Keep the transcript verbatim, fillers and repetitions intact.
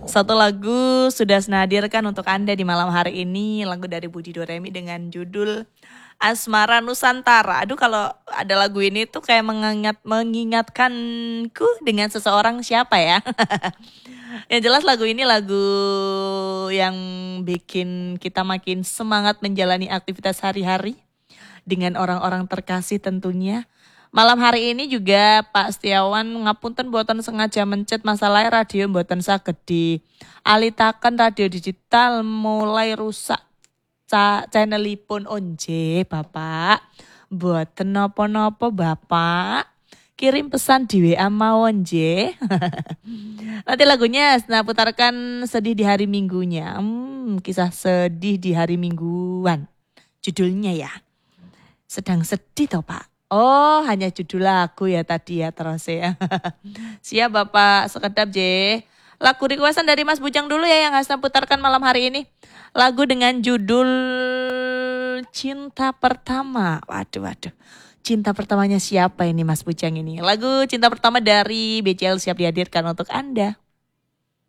Satu lagu sudah saya hadirkan untuk Anda di malam hari ini. Lagu dari Budi Doremi dengan judul Asmara Nusantara. Aduh, kalau ada lagu ini tuh kayak mengingat, mengingatkanku dengan seseorang siapa ya. Yang jelas lagu ini lagu yang bikin kita makin semangat menjalani aktivitas hari-hari dengan orang-orang terkasih tentunya. Malam hari ini juga Pak Setiawan ngapunten boten sengaja mencet masalah radio boten saged di alitaken radio digital mulai rusak ca channelipun onje Bapak. Boten napa-napa Bapak. Kirim pesan di W A mawon nggih. Nanti lagunya nah putarkan sedih di hari Minggunya. Hmm, kisah sedih di hari Mingguan. Judulnya ya. Sedang sedih toh Pak. Oh, hanya judul lagu ya tadi ya terus ya. Siap Bapak, sekedap J. Lagu requestan dari Mas Bujang dulu ya yang Hasna putarkan malam hari ini. Lagu dengan judul Cinta Pertama. Waduh, waduh. Cinta pertamanya siapa ini Mas Bujang ini? Lagu Cinta Pertama dari B C L siap dihadirkan untuk Anda.